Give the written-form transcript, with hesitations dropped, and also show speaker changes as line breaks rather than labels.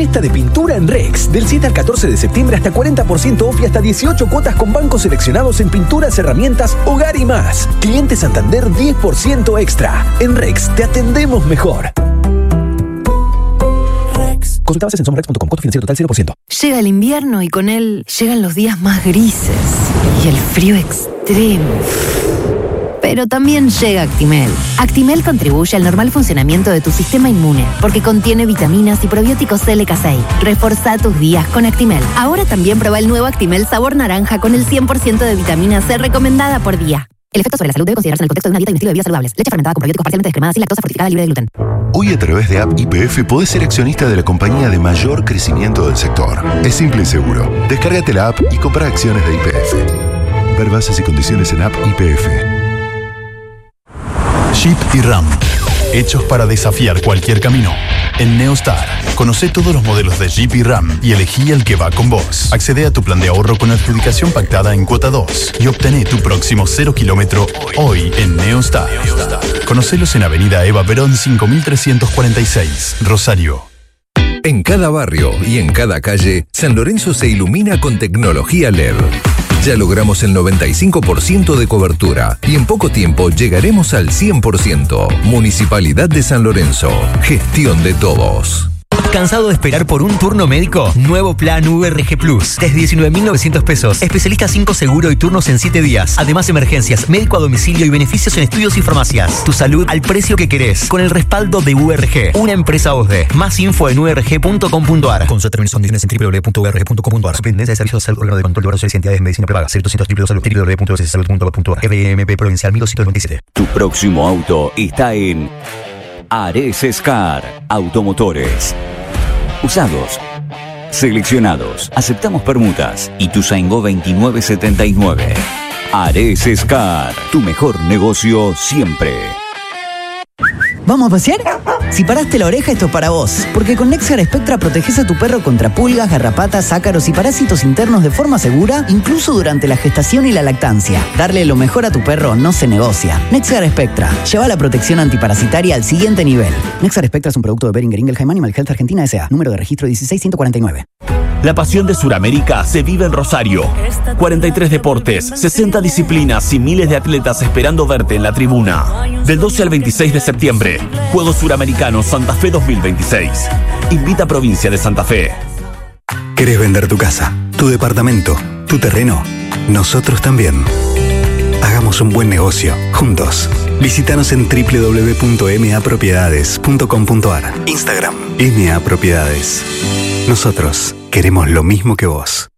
fiesta de pintura en Rex. Del 7 al 14 de septiembre hasta 40% off y hasta 18 cuotas con bancos seleccionados en pinturas, herramientas, hogar y más. Cliente Santander 10% extra. En Rex te atendemos mejor. Rex. Consulta bases en somosrex.com. Costo financiero total 0%.
Llega el invierno y con él llegan los días más grises y el frío extremo. Pero también llega Actimel. Actimel contribuye al normal funcionamiento de tu sistema inmune porque contiene vitaminas y probióticos LK6. Reforzá tus días con Actimel. Ahora también prueba el nuevo Actimel sabor naranja con el 100% de vitamina C recomendada por día. El efecto sobre la salud debe considerarse en el contexto de una dieta y un estilo de vida saludables. Leche fermentada con probióticos parcialmente descremada sin lactosa fortificada libre de gluten.
Hoy a través de App YPF podés ser accionista de la compañía de mayor crecimiento del sector. Es simple y seguro. Descárgate la app y compra acciones de YPF. Ver bases y condiciones en App YPF.
Jeep y Ram, hechos para desafiar cualquier camino. En Neostar, conoce todos los modelos de Jeep y Ram y elegí el que va con vos. Accede a tu plan de ahorro con adjudicación pactada en cuota 2 y obtené tu próximo 0 kilómetro hoy en Neostar. Conocelos en Avenida Eva Perón 5346, Rosario.
En cada barrio y en cada calle, San Lorenzo se ilumina con tecnología LED. Ya logramos el 95% de cobertura y en poco tiempo llegaremos al 100%. Municipalidad de San Lorenzo. Gestión de todos.
¿Cansado de esperar por un turno médico? Nuevo plan URG Plus. Desde 19.900 pesos. Especialista 5 seguro y turnos en 7 días. Además, emergencias, médico a domicilio y beneficios en estudios y farmacias. Tu salud al precio que querés. Con el respaldo de URG. Una empresa OSDE. Más info en urg.com.ar. Consulta términos y condiciones en www.urg.com.ar. Superintendencia de Servicios de Salud, órgano de control de operaciones y entidades de medicina prepaga. 0200 www.salud.gov.ar. RBMP Provincial 1297.
Tu próximo auto está en Ares Car Automotores. Usados, seleccionados, aceptamos permutas. Ituzaingó 2979. Ares Car, tu mejor negocio siempre.
¿Vamos a pasear? Si paraste la oreja, esto es para vos. Porque con Nexar Spectra proteges a tu perro contra pulgas, garrapatas, ácaros y parásitos internos de forma segura, incluso durante la gestación y la lactancia. Darle lo mejor a tu perro no se negocia. Nexar Spectra. Lleva la protección antiparasitaria al siguiente nivel. Nexar Spectra es un producto de Boehringer Ingelheim Animal Health Argentina S.A. Número de registro 16149.
La pasión de Suramérica se vive en Rosario. 43 deportes, 60 disciplinas y miles de atletas esperando verte en la tribuna. Del 12 al 26 de septiembre, Juegos Suramericanos Santa Fe 2026. Invita a Provincia de Santa Fe.
¿Querés vender tu casa, tu departamento, tu terreno? Nosotros también. Hagamos un buen negocio, juntos. Visítanos en www.mapropiedades.com.ar. Instagram, MA Propiedades. Nosotros queremos lo mismo que vos.